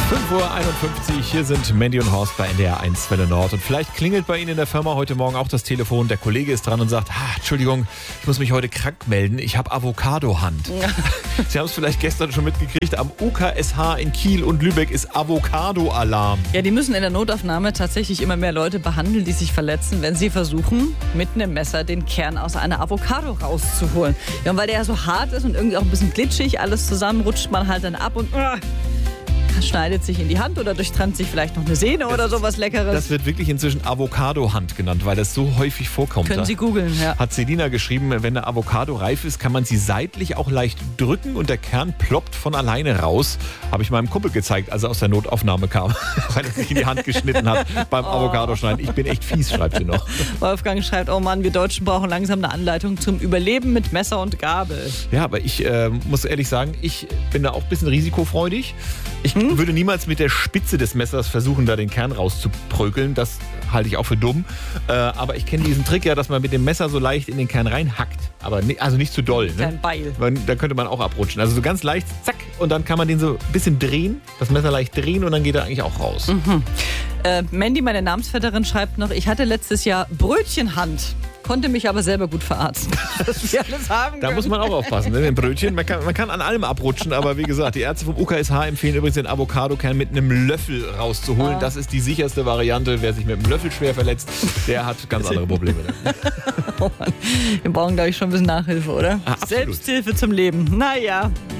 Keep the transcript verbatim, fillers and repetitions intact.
fünf Uhr einundfünfzig, hier sind Mandy und Horst bei N D R eins Welle Nord. Und vielleicht klingelt bei Ihnen in der Firma heute Morgen auch das Telefon. Der Kollege ist dran und sagt, ah, Entschuldigung, ich muss mich heute krank melden. Ich habe Avocado-Hand. Ja. Sie haben es vielleicht gestern schon mitgekriegt. Am U K S H in Kiel und Lübeck ist Avocado-Alarm. Ja, die müssen in der Notaufnahme tatsächlich immer mehr Leute behandeln, die sich verletzen, wenn sie versuchen, mit einem Messer den Kern aus einer Avocado rauszuholen. Ja, und weil der ja so hart ist und irgendwie auch ein bisschen glitschig, alles zusammen rutscht man halt dann ab und uh, schneidet sich in die Hand oder durchtrennt sich vielleicht noch eine Sehne oder sowas Leckeres. Das wird wirklich inzwischen Avocado-Hand genannt, weil das so häufig vorkommt. Können Sie googeln, ja. Hat Selina geschrieben, wenn eine Avocado reif ist, kann man sie seitlich auch leicht drücken und der Kern ploppt von alleine raus. Habe ich meinem Kumpel gezeigt, als er aus der Notaufnahme kam, weil er sich in die Hand geschnitten hat beim oh. Avocado-Schneiden. Ich bin echt fies, schreibt sie noch. Wolfgang schreibt, oh Mann, wir Deutschen brauchen langsam eine Anleitung zum Überleben mit Messer und Gabel. Ja, aber ich äh, muss ehrlich sagen, ich bin da auch ein bisschen risikofreudig. Ich hm? würde niemals mit der Spitze des Messers versuchen, da den Kern rauszuprökeln. Das halte ich auch für dumm. Äh, aber ich kenne diesen Trick ja, dass man mit dem Messer so leicht in den Kern reinhackt. Aber ne, also nicht zu doll. Ne? Ein Beil. Weil, da könnte man auch abrutschen. Also so ganz leicht, zack, und dann kann man den so ein bisschen drehen, das Messer leicht drehen und dann geht er eigentlich auch raus. Mhm. Äh, Mandy, meine Namensvetterin, schreibt noch, ich hatte letztes Jahr Brötchenhand. Konnte mich aber selber gut verarzten. Dass wir alles haben da muss man auch aufpassen, ne? Mit Brötchen. Man kann, man kann an allem abrutschen, aber wie gesagt, die Ärzte vom U K S H empfehlen übrigens, den Avocado-Kern mit einem Löffel rauszuholen. Ah. Das ist die sicherste Variante. Wer sich mit einem Löffel schwer verletzt, der hat ganz andere Probleme. Oh Mann. Wir brauchen, glaube ich, schon ein bisschen Nachhilfe, oder? Ah, Selbsthilfe zum Leben. Naja.